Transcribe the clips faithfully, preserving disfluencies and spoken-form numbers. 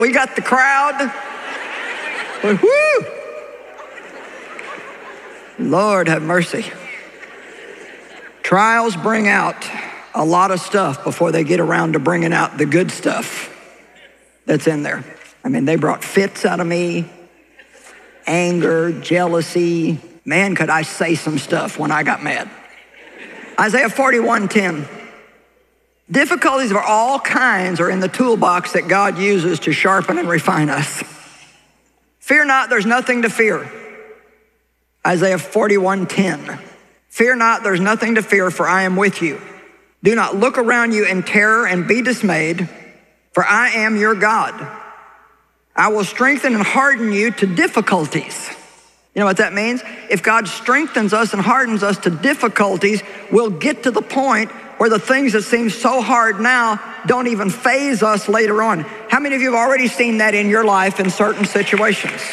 We got the crowd. Woo! Lord have mercy. Trials bring out a lot of stuff before they get around to bringing out the good stuff that's in there. I mean, they brought fits out of me, anger, jealousy. Man, could I say some stuff when I got mad. Isaiah forty-one ten. Difficulties of all kinds are in the toolbox that God uses to sharpen and refine us. Fear not, there's nothing to fear. Isaiah forty-one ten. Fear not, there's nothing to fear, for I am with you. Do not look around you in terror and be dismayed, for I am your God. I will strengthen and harden you to difficulties. You know what that means? If God strengthens us and hardens us to difficulties, we'll get to the point where the things that seem so hard now don't even faze us later on. How many of you have already seen that in your life in certain situations?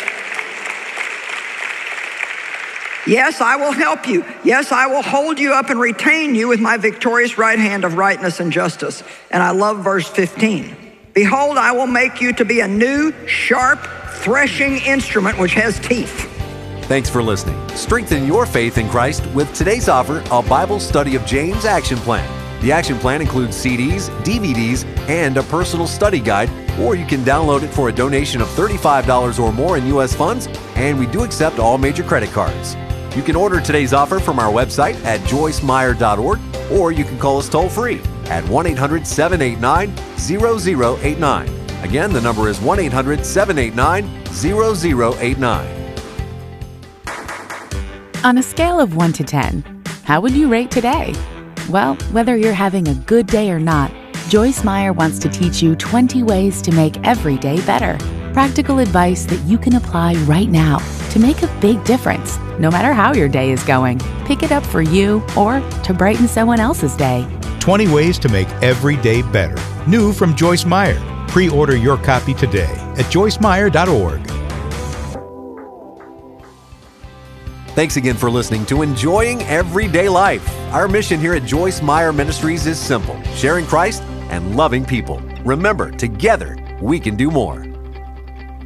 Yes, I will help you. Yes, I will hold you up and retain you with my victorious right hand of rightness and justice. And I love verse fifteen. Behold, I will make you to be a new, sharp, threshing instrument which has teeth. Thanks for listening. Strengthen your faith in Christ with today's offer, a Bible Study of James Action Plan. The action plan includes C Ds, D V Ds, and a personal study guide, or you can download it for a donation of thirty-five dollars or more in U S funds, and we do accept all major credit cards. You can order today's offer from our website at joyce meyer dot org, or you can call us toll-free at one eight hundred, seven eight nine, zero zero eight nine. Again, the number is one eight hundred, seven eight nine, zero zero eight nine. On a scale of one to ten, how would you rate today? Well, whether you're having a good day or not, Joyce Meyer wants to teach you twenty ways to make every day better. Practical advice that you can apply right now to make a big difference, no matter how your day is going. Pick it up for you or to brighten someone else's day. twenty ways to make every day better. New from Joyce Meyer. Pre-order your copy today at joyce meyer dot org. Thanks again for listening to Enjoying Everyday Life. Our mission here at Joyce Meyer Ministries is simple: sharing Christ and loving people. Remember, together we can do more.